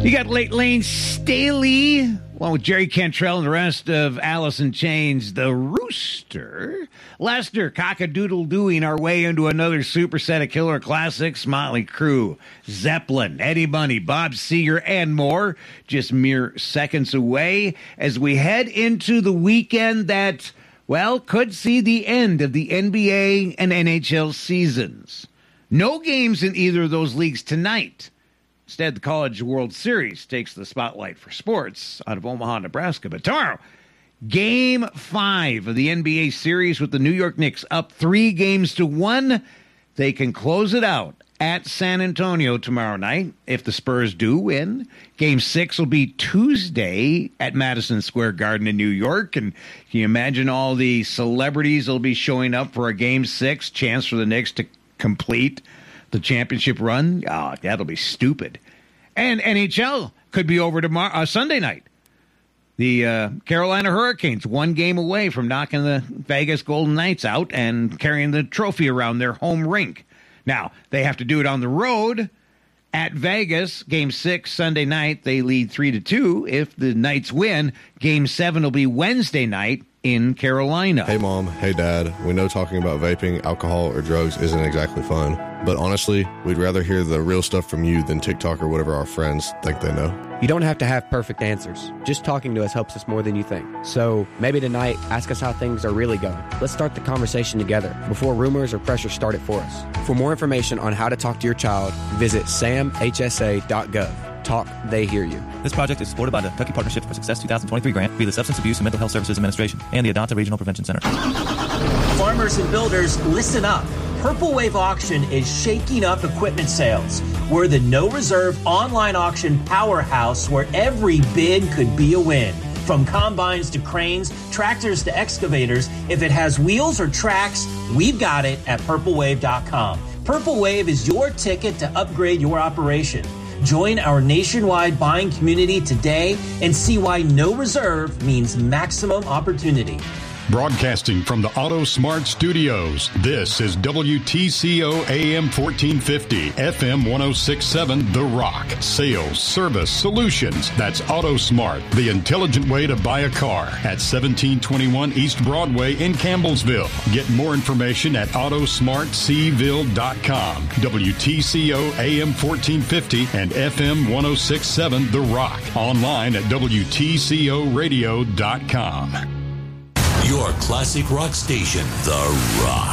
You got Late Lane Staley, along with Jerry Cantrell and the rest of Alice in Chains, the Rooster. Lester, cock-a-doodle-dooing our way into another super set of killer classics. Motley Crue, Zeppelin, Eddie Money, Bob Seger, and more. Just mere seconds away as we head into the weekend that, well, could see the end of the NBA and NHL seasons. No games in either of those leagues tonight. Instead, the College World Series takes the spotlight for sports out of Omaha, Nebraska. But tomorrow, Game 5 of the NBA series with the New York Knicks up 3-1. They can close it out at San Antonio tomorrow night if the Spurs do win. Game 6 will be Tuesday at Madison Square Garden in New York. And can you imagine all the celebrities will be showing up for a Game 6, chance for the Knicks to complete the championship run? Oh, that'll be stupid. And NHL could be over tomorrow, Sunday night. The Carolina Hurricanes, 1 game away from knocking the Vegas Golden Knights out and carrying the trophy around their home rink. Now, they have to do it on the road at Vegas. Game 6 Sunday night, they lead 3-2. If the Knights win, Game 7 will be Wednesday night in Carolina. Hey, Mom. Hey, Dad. We know talking about vaping, alcohol, or drugs isn't exactly fun. But honestly, we'd rather hear the real stuff from you than TikTok or whatever our friends think they know. You don't have to have perfect answers. Just talking to us helps us more than you think. So maybe tonight, ask us how things are really going. Let's start the conversation together before rumors or pressure start it for us. For more information on how to talk to your child, visit samhsa.gov. Talk, they hear you. This project is supported by the Kentucky Partnership for Success 2023 grant via the Substance Abuse and Mental Health Services Administration and the Adonta Regional Prevention Center. Farmers and builders, listen up. Purple Wave Auction is shaking up equipment sales. We're the no-reserve online auction powerhouse where every bid could be a win. From combines to cranes, tractors to excavators, if it has wheels or tracks, we've got it at purplewave.com. Purple Wave is your ticket to upgrade your operation. Join our nationwide buying community today and see why no reserve means maximum opportunity. Broadcasting from the Auto Smart Studios, this is WTCO AM 1450, FM 1067, The Rock. Sales, service, solutions. That's Auto Smart, the intelligent way to buy a car at 1721 East Broadway in Campbellsville. Get more information at autosmartseville.com. WTCO AM 1450 and FM 1067, The Rock. Online at WTCOradio.com. Your classic rock station, The Rock.